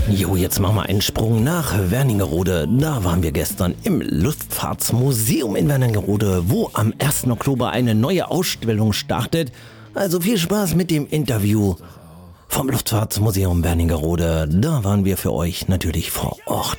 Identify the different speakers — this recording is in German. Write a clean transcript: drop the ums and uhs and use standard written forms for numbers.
Speaker 1: Jo, jetzt machen wir einen Sprung nach Wernigerode. Da waren wir gestern im Luftfahrtsmuseum in Wernigerode, wo am 1. Oktober eine neue Ausstellung startet. Also viel Spaß mit dem Interview vom Luftfahrtsmuseum Wernigerode. Da waren wir für euch natürlich vor Ort.